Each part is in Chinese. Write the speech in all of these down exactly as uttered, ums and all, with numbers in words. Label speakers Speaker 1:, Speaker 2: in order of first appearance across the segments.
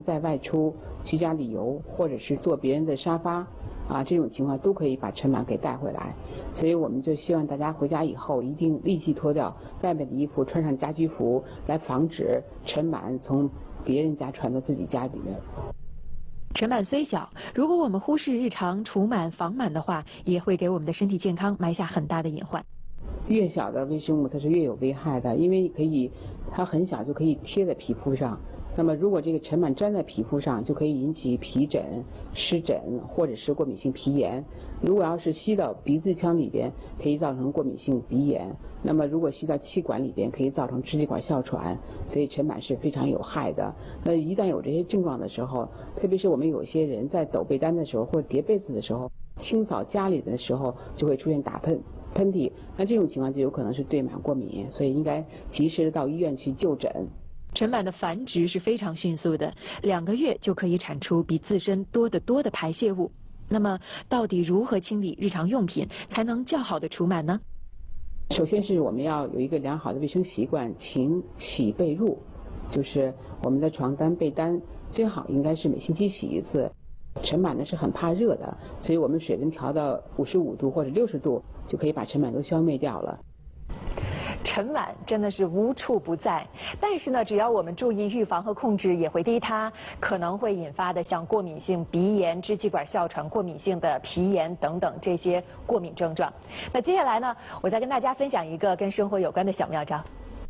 Speaker 1: 在外出、居家旅游，或者是坐别人的沙发，啊，这种情况都可以把尘螨给带回来。所以我们就希望大家回家以后一定立即脱掉外面的衣服，穿上家居服，来防止尘螨从别人家传到自己家里面。
Speaker 2: 尘螨虽小，如果我们忽视日常除螨防螨的话，也会给我们的身体健康埋下很大的隐患。
Speaker 1: 越小的微生物它是越有危害的，因为可以，它很小就可以贴在皮肤上。那么如果这个尘螨粘在皮肤上，就可以引起皮疹、湿疹或者是过敏性皮炎。如果要是吸到鼻子腔里边，可以造成过敏性鼻炎。那么如果吸到气管里边，可以造成支气管哮喘。所以尘螨是非常有害的。那一旦有这些症状的时候，特别是我们有些人在抖被单的时候或者叠被子的时候，清扫家里的时候就会出现打喷喷嚏，那这种情况就有可能是对螨过敏，所以应该及时的到医院去就诊。
Speaker 2: 尘螨的繁殖是非常迅速的，两个月就可以产出比自身多得多的排泄物。那么，到底如何清理日常用品才能较好的除螨呢？
Speaker 1: 首先是我们要有一个良好的卫生习惯，勤洗被褥，就是我们的床单、被单最好应该是每星期洗一次。尘螨呢是很怕热的，所以我们水温调到五十五度或者六十度，就可以把尘螨都消灭掉了。
Speaker 2: 尘螨真的是无处不在，但是呢，只要我们注意预防和控制，也会低它可能会引发的像过敏性鼻炎、支气管哮喘、过敏性的皮炎等等这些过敏症状。那接下来呢，我再跟大家分享一个跟生活有关的小妙招。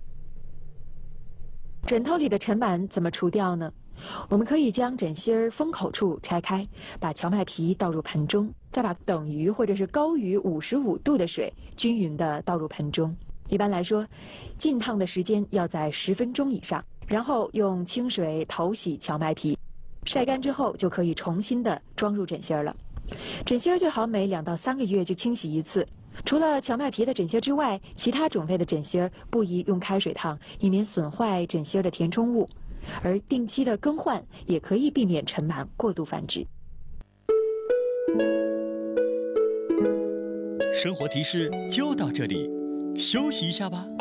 Speaker 2: 枕头里的尘螨怎么除掉呢？我们可以将枕芯儿封口处拆开，把荞麦皮倒入盆中，再把等于或者是高于五十五度的水均匀地倒入盆中。一般来说，浸烫的时间要在十分钟以上，然后用清水头洗荞麦皮，晒干之后就可以重新的装入枕芯儿了。枕芯儿最好每两到三个月就清洗一次。除了荞麦皮的枕芯之外，其他种类的枕芯儿不宜用开水烫，以免损坏枕芯的填充物。而定期的更换也可以避免尘螨过度繁殖。
Speaker 3: 生活提示就到这里，休息一下吧。